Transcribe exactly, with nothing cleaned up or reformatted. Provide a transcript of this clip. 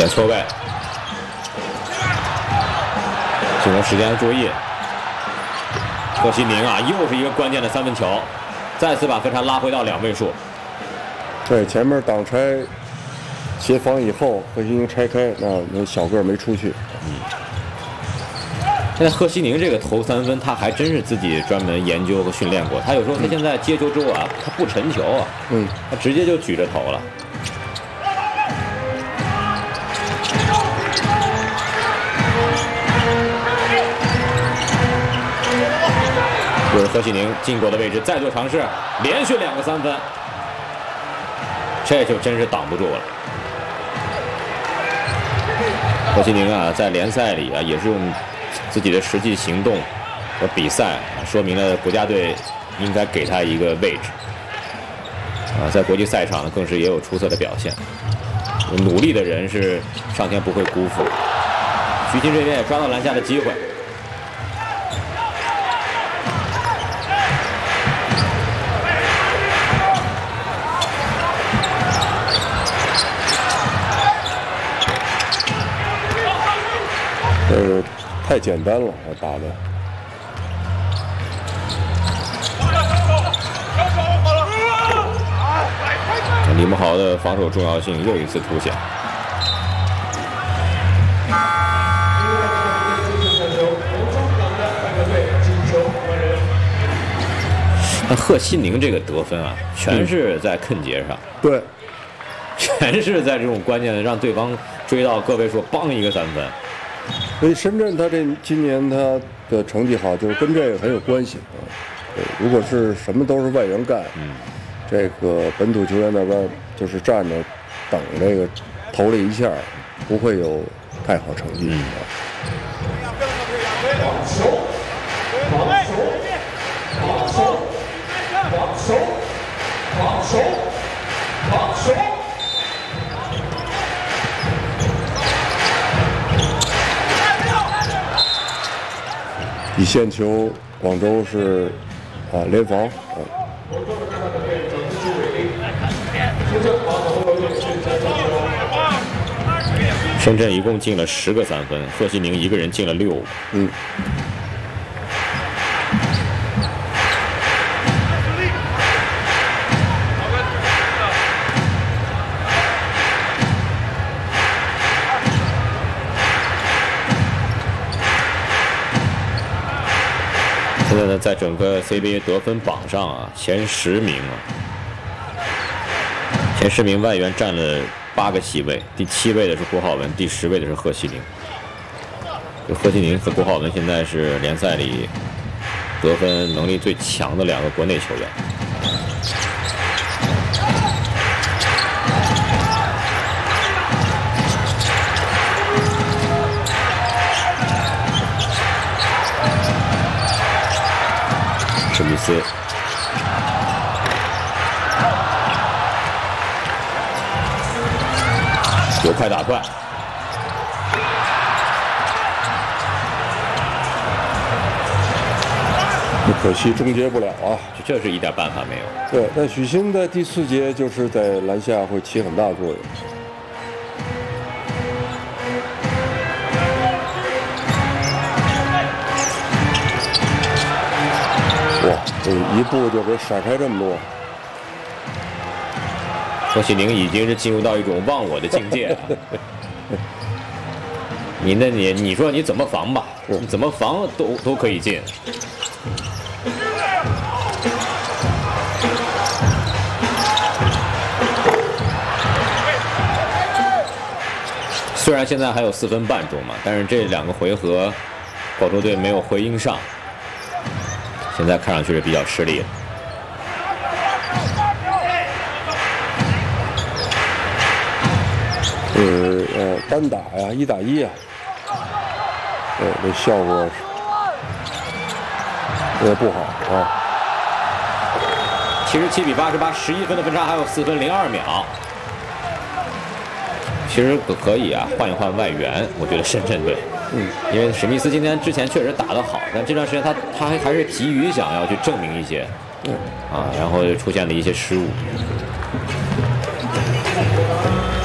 点错位，进攻时间注意。贺西宁啊，又是一个关键的三分球，再次把分差拉回到两位数。 对，前面挡拆协防以后，贺西宁拆开，那那小个没出去。 嗯。现在贺西宁这个投三分，他还真是自己专门研究和训练过。他有时候他现在接球之后啊，他不沉球啊，嗯，他直接就举着投了。又是贺西宁进攻的位置，再做尝试，连续两个三分，这就真是挡不住了。贺西宁啊，在联赛里啊，也是用自己的实际行动和比赛，说明了国家队应该给他一个位置。啊，在国际赛场更是也有出色的表现。努力的人是上天不会辜负。徐昕这边也抓到篮下的机会。 呃，太简单了，我打的。 李慕豪的防守重要性又一次凸显。那贺西宁这个得分啊，全是在肯节上。 对， 全是在这种关键的让对方追到个位数，帮一个三分。 所以深圳他这今年他的成绩好，就是跟这个很有关系啊。对，如果是什么都是外援干，嗯，这个本土球员那边就是站着等这个投了一下，不会有太好成绩。嗯。防守，防守，防守，防守，防守，防守。底线球，广州是啊联防啊。 深圳一共进了十个三分，贺西宁一个人进了六个。嗯。现在呢，在整个 C B A 得分榜上啊，前十名啊，前十名外援占了八个席位，第七位的是郭浩文，第十位的是贺西宁。这贺西宁和郭浩文现在是联赛里得分能力最强的两个国内球员。史密斯，有快打快， 可惜终结不了啊！ 这是一点办法没有。 对，但许昕在第四节就是在篮下会起很大作用。哇，这一步就给闪开这么多。 贺西宁已经是进入到一种忘我的境界了。你那你你说你怎么防吧？你怎么防都都可以进。虽然现在还有四分半钟嘛，但是这两个回合，广州队没有回应上。现在看上去是比较吃力了。 呃呃，单打呀，一打一啊，对，这效果也不好啊。 七十七比八十八，十一分的分差，还有四分零二秒。其实可以啊，换一换外援，我觉得深圳队。嗯，因为史密斯今天之前确实打得好，但这段时间他他还还是急于想要去证明一些，嗯啊，然后出现了一些失误。